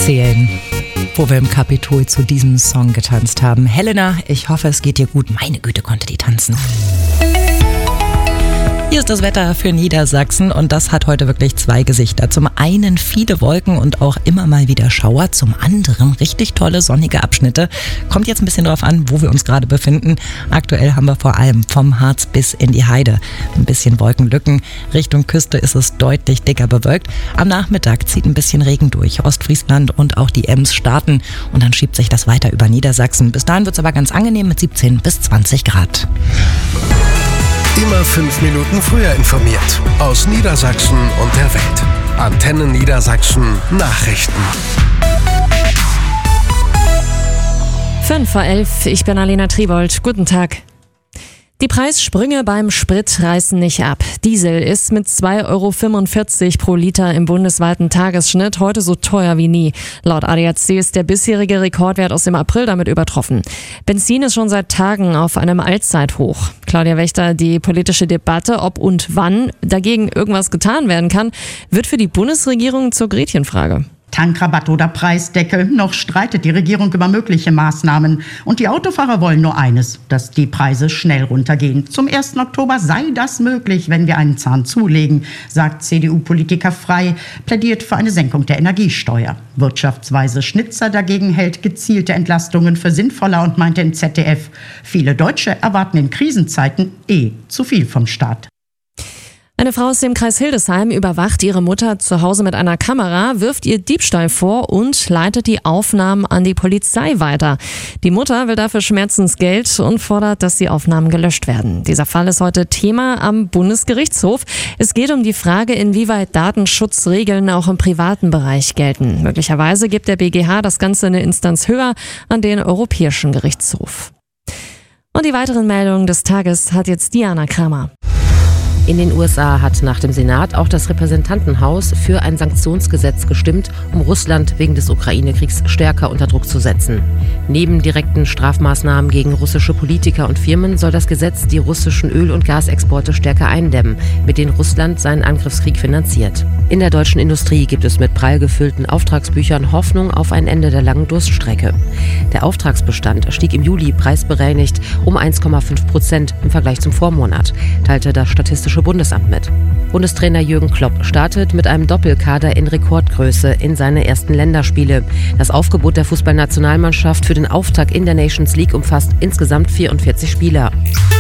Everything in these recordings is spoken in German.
erzählen, wo wir im Kapitol zu diesem Song getanzt haben. Helena, ich hoffe, es geht dir gut. Meine Güte, konnte die tanzen. Hier ist das Wetter für Niedersachsen und das hat heute wirklich zwei Gesichter. Zum einen viele Wolken und auch immer mal wieder Schauer, zum anderen richtig tolle sonnige Abschnitte. Kommt jetzt ein bisschen drauf an, wo wir uns gerade befinden. Aktuell haben wir vor allem vom Harz bis in die Heide ein bisschen Wolkenlücken. Richtung Küste ist es deutlich dicker bewölkt. Am Nachmittag zieht ein bisschen Regen durch. Ostfriesland und auch die Ems starten und dann schiebt sich das weiter über Niedersachsen. Bis dahin wird es aber ganz angenehm mit 17 bis 20 Grad. Immer 5 Minuten früher informiert. Aus Niedersachsen und der Welt. Antenne Niedersachsen Nachrichten. 11:05, ich bin Alena Tribold. Guten Tag. Die Preissprünge beim Sprit reißen nicht ab. Diesel ist mit 2,45 € pro Liter im bundesweiten Tagesschnitt heute so teuer wie nie. Laut ADAC ist der bisherige Rekordwert aus dem April damit übertroffen. Benzin ist schon seit Tagen auf einem Allzeithoch. Claudia Wächter, die politische Debatte, ob und wann dagegen irgendwas getan werden kann, wird für die Bundesregierung zur Gretchenfrage. Tankrabatt oder Preisdeckel, noch streitet die Regierung über mögliche Maßnahmen. Und die Autofahrer wollen nur eines, dass die Preise schnell runtergehen. Zum 1. Oktober sei das möglich, wenn wir einen Zahn zulegen, sagt CDU-Politiker Frey, plädiert für eine Senkung der Energiesteuer. Wirtschaftsweise Schnitzer dagegen hält gezielte Entlastungen für sinnvoller und meinte im ZDF, viele Deutsche erwarten in Krisenzeiten zu viel vom Staat. Eine Frau aus dem Kreis Hildesheim überwacht ihre Mutter zu Hause mit einer Kamera, wirft ihr Diebstahl vor und leitet die Aufnahmen an die Polizei weiter. Die Mutter will dafür Schmerzensgeld und fordert, dass die Aufnahmen gelöscht werden. Dieser Fall ist heute Thema am Bundesgerichtshof. Es geht um die Frage, inwieweit Datenschutzregeln auch im privaten Bereich gelten. Möglicherweise gibt der BGH das Ganze eine Instanz höher an den Europäischen Gerichtshof. Und die weiteren Meldungen des Tages hat jetzt Diana Kramer. In den USA hat nach dem Senat auch das Repräsentantenhaus für ein Sanktionsgesetz gestimmt, um Russland wegen des Ukraine-Kriegs stärker unter Druck zu setzen. Neben direkten Strafmaßnahmen gegen russische Politiker und Firmen soll das Gesetz die russischen Öl- und Gasexporte stärker eindämmen, mit denen Russland seinen Angriffskrieg finanziert. In der deutschen Industrie gibt es mit prall gefüllten Auftragsbüchern Hoffnung auf ein Ende der langen Durststrecke. Der Auftragsbestand stieg im Juli preisbereinigt um 1,5% im Vergleich zum Vormonat, teilte das Statistische Bundesamt mit. Bundestrainer Jürgen Klopp startet mit einem Doppelkader in Rekordgröße in seine ersten Länderspiele. Das Aufgebot der Fußballnationalmannschaft für den Auftakt in der Nations League umfasst insgesamt 44 Spieler.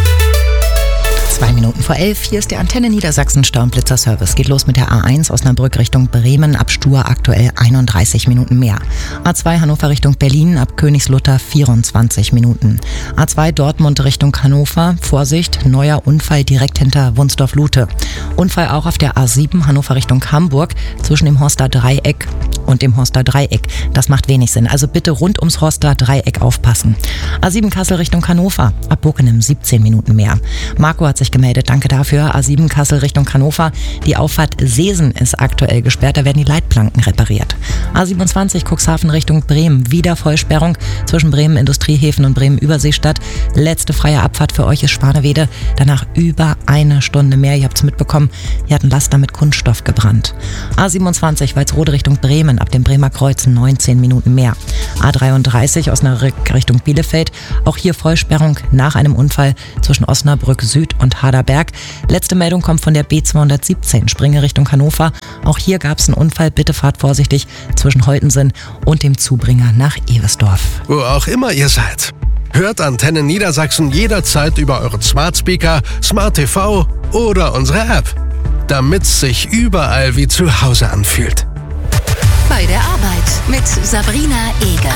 11:02, hier ist der Antenne Niedersachsen Stau-und-Blitzer-Service. Geht los mit der A1 Osnabrück Richtung Bremen, ab Stur aktuell 31 Minuten mehr. A2 Hannover Richtung Berlin, ab Königslutter 24 Minuten. A2 Dortmund Richtung Hannover, Vorsicht, neuer Unfall direkt hinter Wunsdorf-Lute. Unfall auch auf der A7 Hannover Richtung Hamburg, zwischen dem Horster Dreieck und dem Horster Dreieck. Das macht wenig Sinn, also bitte rund ums Horster Dreieck aufpassen. A7 Kassel Richtung Hannover, ab Bockenem 17 Minuten mehr. Marco hat sich gemeldet, danke dafür. A7 Kassel Richtung Hannover, die Auffahrt Seesen ist aktuell gesperrt, da werden die Leitplanken repariert. A27 Cuxhaven Richtung Bremen, wieder Vollsperrung zwischen Bremen Industriehäfen und Bremen Überseestadt. Letzte freie Abfahrt für euch ist Schwanewede, danach über eine Stunde mehr. Ihr habt es mitbekommen, hier hat ein Laster mit Kunststoff gebrannt. A27 Walsrode Richtung Bremen, ab dem Bremer Kreuz 19 Minuten mehr. A33 Osnabrück Richtung Bielefeld, auch hier Vollsperrung nach einem Unfall zwischen Osnabrück Süd und Haderberg. Letzte Meldung kommt von der B217, Springe Richtung Hannover. Auch hier gab es einen Unfall, bitte fahrt vorsichtig zwischen Holtensen und dem Zubringer nach Eversdorf. Wo auch immer ihr seid. Hört Antenne Niedersachsen jederzeit über euren Smart Speaker, Smart TV oder unsere App. Damit's sich überall wie zu Hause anfühlt. Bei der Arbeit mit Sabrina Eger.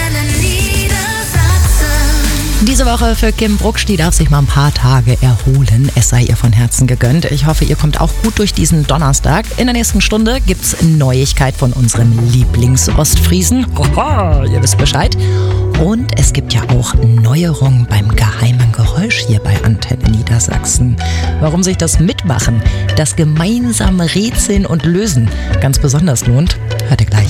Diese Woche für Kim Brucksch, die darf sich mal ein paar Tage erholen. Es sei ihr von Herzen gegönnt. Ich hoffe, ihr kommt auch gut durch diesen Donnerstag. In der nächsten Stunde gibt's Neuigkeit von unserem Lieblings-Ostfriesen. Oha, ihr wisst Bescheid. Und es gibt ja auch Neuerungen beim geheimen Geräusch hier bei Antenne Niedersachsen. Warum sich das Mitmachen, das gemeinsame Rätseln und Lösen ganz besonders lohnt, hört ihr gleich.